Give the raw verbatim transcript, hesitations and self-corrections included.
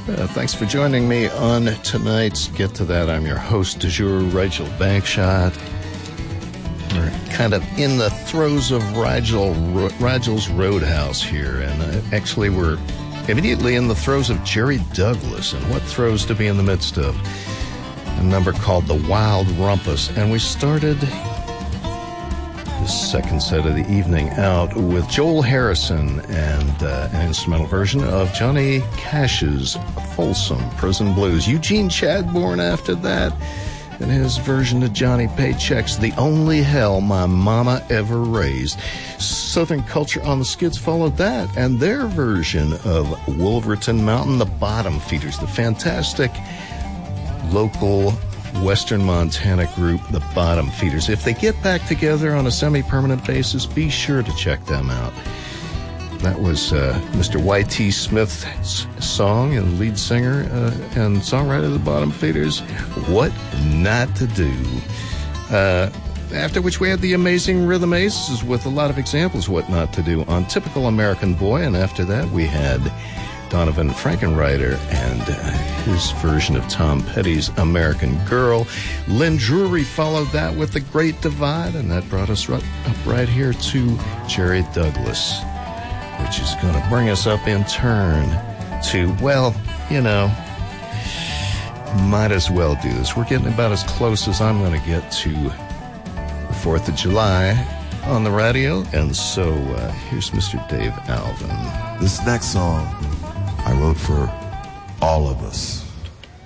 Uh, thanks for joining me on tonight's Get to That. I'm your host du jour, Rigel Bagshot. We're kind of in the throes of Rigel, Rigel's Roadhouse here, and uh, actually we're immediately in the throes of Jerry Douglas, and what throes to be in the midst of. A number called The Wild Rumpus, and we started this second set of the evening out with Joel Harrison and uh, an instrumental version of Johnny Cash's Folsom Prison Blues. Eugene Chadbourne after that, and his version of Johnny Paycheck's The Only Hell My Mama Ever Raised. Southern Culture on the Skids followed that, and their version of Wolverton Mountain, the Bottom Feeders, the fantastic local Western Montana group, the Bottom Feeders. If they get back together on a semi-permanent basis, be sure to check them out. That was uh, Mister Y T Smith's song, and lead singer uh, and songwriter of the Bottom Feeders, What Not to Do. Uh, after which we had the amazing Rhythm Aces with a lot of examples of what not to do on Typical American Boy, and after that we had Donovan Frankenreiter and uh, his version of Tom Petty's American Girl. Lynn Drury followed that with The Great Divide, and that brought us right up right here to Jerry Douglas, which is going to bring us up in turn to, well, you know, might as well do this. We're getting about as close as I'm going to get to the fourth of July on the radio, and so uh, here's Mister Dave Alvin. This next song I wrote for all of us.